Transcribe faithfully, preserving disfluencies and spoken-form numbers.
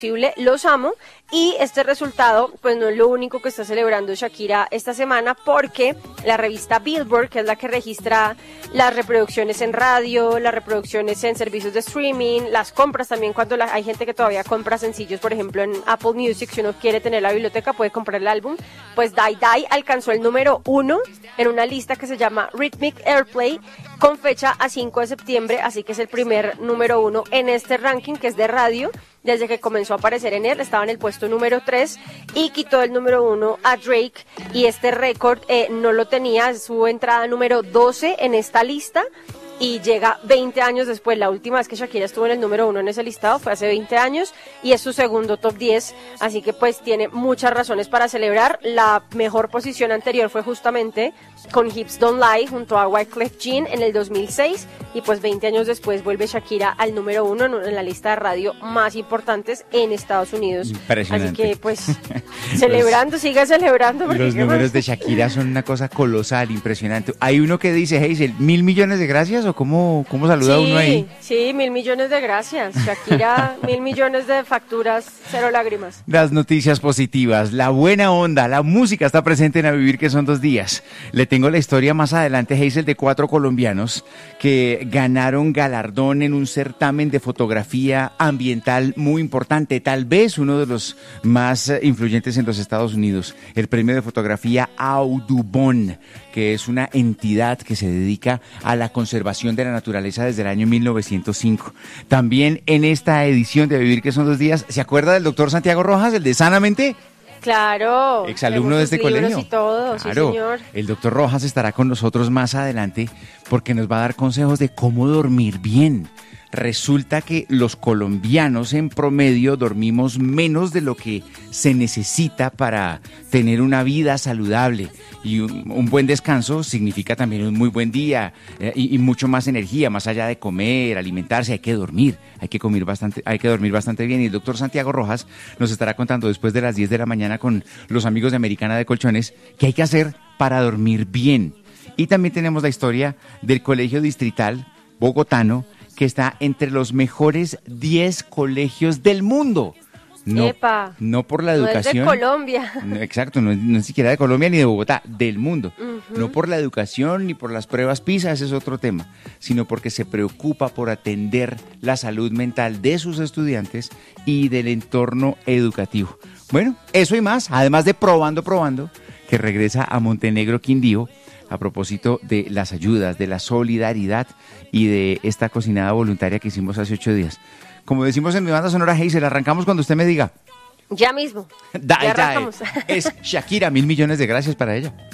Los amo, y este resultado pues no es lo único que está celebrando Shakira esta semana, porque la revista Billboard, que es la que registra las reproducciones en radio, las reproducciones en servicios de streaming, las compras también, cuando la, hay gente que todavía compra sencillos, por ejemplo en Apple Music, si uno quiere tener la biblioteca puede comprar el álbum, pues Die Die alcanzó el número uno en una lista que se llama Rhythmic Airplay, con fecha a cinco de septiembre, así que es el primer número uno en este ranking, que es de radio. Desde que comenzó a aparecer en él, estaba en el puesto número tres y quitó el número uno a Drake, y este récord eh, no lo tenía, su entrada número doce en esta lista, y llega veinte años después. La última vez que Shakira estuvo en el número uno en ese listado fue hace veinte años, y es su segundo top diez, así que pues tiene muchas razones para celebrar. La mejor posición anterior fue justamente con Hips Don't Lie junto a Wyclef Jean en el dos mil seis, y pues veinte años después vuelve Shakira al número uno en la lista de radio más importantes en Estados Unidos. Impresionante. Así que pues celebrando, los, siga celebrando. Los números más de Shakira son una cosa colosal, impresionante. Hay uno que dice, Hazel, mil millones de gracias, o cómo, cómo saluda sí, uno ahí. Sí, mil millones de gracias. Shakira, mil millones de facturas, cero lágrimas. Las noticias positivas, la buena onda, la música está presente en A Vivir, que son dos días. Le tengo la historia más adelante, Hazel, de cuatro colombianos que ganaron galardón en un certamen de fotografía ambiental muy importante, tal vez uno de los más influyentes en los Estados Unidos, el premio de fotografía Audubon, que es una entidad que se dedica a la conservación de la naturaleza desde el año mil novecientos cinco. También en esta edición de A Vivir, que son dos días, ¿se acuerda del doctor Santiago Rojas, el de Sanamente? Claro. Exalumno de este colegio. Y todo, claro. Sí, señor. El doctor Rojas estará con nosotros más adelante porque nos va a dar consejos de cómo dormir bien. Resulta que los colombianos en promedio dormimos menos de lo que se necesita para tener una vida saludable, y un, un buen descanso significa también un muy buen día eh, y, y mucho más energía, más allá de comer, alimentarse. Hay que dormir, hay que comer bastante, hay que dormir bastante bien, y el doctor Santiago Rojas nos estará contando después de las diez de la mañana con los amigos de Americana de Colchones qué hay que hacer para dormir bien. Y también tenemos la historia del Colegio Distrital Bogotano, que está entre los mejores diez colegios del mundo. No, Epa, no por la educación. No es de Colombia. No, exacto, no, no es siquiera de Colombia ni de Bogotá, del mundo. Uh-huh. No por la educación ni por las pruebas PISA, ese es otro tema, sino porque se preocupa por atender la salud mental de sus estudiantes y del entorno educativo. Bueno, eso y más, además de Probando, Probando, que regresa a Montenegro, Quindío, a propósito de las ayudas, de la solidaridad y de esta cocinada voluntaria que hicimos hace ocho días. Como decimos en mi banda sonora, Hazel, arrancamos cuando usted me diga. Ya mismo. Da, ya ya, arrancamos. Es Shakira, mil millones de gracias para ella.